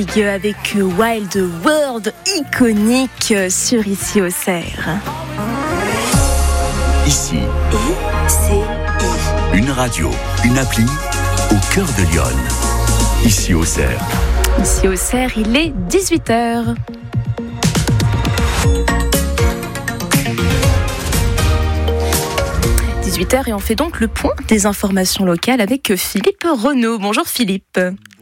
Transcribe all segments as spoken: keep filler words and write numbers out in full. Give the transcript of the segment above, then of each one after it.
Avec Wild World iconique sur Ici Auxerre. Ici, I C I. Une radio, une appli au cœur de Lyon. Ici Auxerre. Ici Auxerre, il est dix-huit heures. dix-huit heures et on fait donc le point des informations locales avec Philippe Renaud. Bonjour Philippe.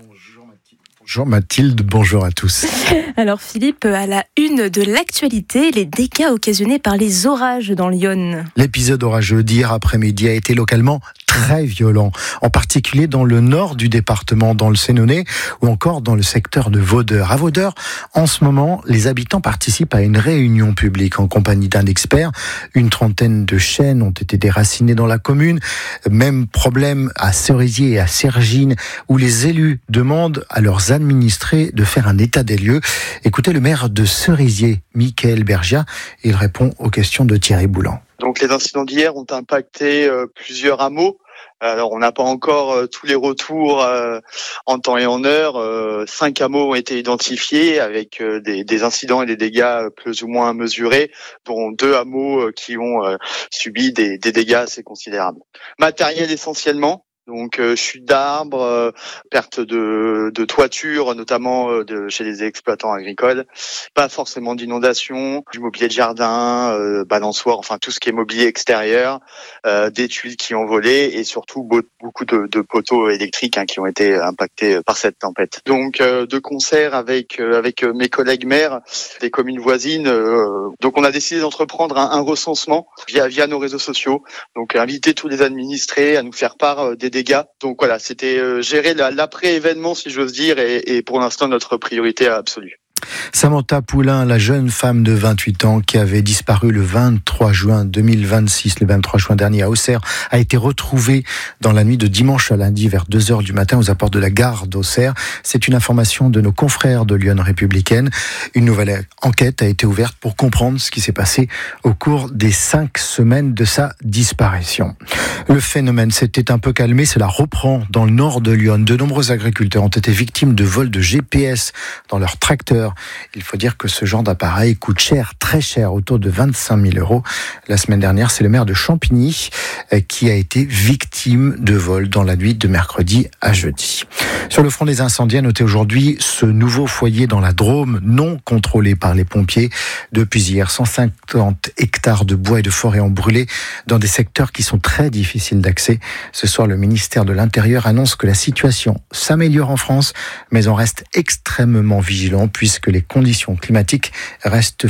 Bonjour Mathilde, bonjour à tous. Alors Philippe, à la une de l'actualité, les dégâts occasionnés par les orages dans Lyon. L'épisode orageux d'hier après-midi a été localement très violent, en particulier dans le nord du département, dans le Sénonais, ou encore dans le secteur de Vaudeur. À Vaudeur, en ce moment, les habitants participent à une réunion publique en compagnie d'un expert. Une trentaine de chênes ont été déracinés dans la commune. Même problème à Cerisier et à Cergine, où les élus demandent à leurs administrés de faire un état des lieux. Écoutez le maire de Cerisier, Michael Bergia, il répond aux questions de Thierry Boulan. Donc les incidents d'hier ont impacté euh, plusieurs hameaux. Alors on n'a pas encore euh, tous les retours euh, en temps et en heure. Euh, cinq hameaux ont été identifiés avec euh, des, des incidents et des dégâts plus ou moins mesurés, dont deux hameaux euh, qui ont euh, subi des, des dégâts assez considérables. Matériel essentiellement. Donc euh, chute d'arbres, euh, perte de, de toiture, notamment euh, de, chez les exploitants agricoles, pas forcément d'inondation, du mobilier de jardin, euh, balançoire, enfin tout ce qui est mobilier extérieur, euh, des tuiles qui ont volé et surtout beau, beaucoup de, de poteaux électriques hein, qui ont été impactés par cette tempête. Donc euh, de concert avec euh, avec mes collègues maires des communes voisines, euh, donc on a décidé d'entreprendre un, un recensement via via nos réseaux sociaux. Donc inviter tous les administrés à nous faire part euh, des dégâts. Donc voilà, c'était euh, gérer la, l'après-événement, si j'ose dire, et, et pour l'instant notre priorité absolue. Samantha Poulain, la jeune femme de vingt-huit ans qui avait disparu le vingt-trois juin deux mille vingt-six, le vingt-trois juin dernier à Auxerre, a été retrouvée dans la nuit de dimanche à lundi vers deux heures du matin aux abords de la gare d'Auxerre. C'est une information de nos confrères de Lyon Républicaine. Une nouvelle enquête a été ouverte pour comprendre ce qui s'est passé au cours des cinq semaines de sa disparition. Le phénomène s'était un peu calmé, cela reprend dans le nord de Lyon. De nombreux agriculteurs ont été victimes de vols de G P S dans leurs tracteurs. Il faut dire que ce genre d'appareil coûte cher, très cher, autour de vingt-cinq mille euros. La semaine dernière, c'est le maire de Champigny qui a été victime de vols dans la nuit de mercredi à jeudi. Sur le front des incendies, à noter aujourd'hui ce nouveau foyer dans la Drôme, non contrôlé par les pompiers. Depuis hier, cent cinquante hectares de bois et de forêt ont brûlé dans des secteurs qui sont très difficiles d'accès. Ce soir, le ministère de l'Intérieur annonce que la situation s'améliore en France, mais on reste extrêmement vigilant puisque les conditions climatiques restent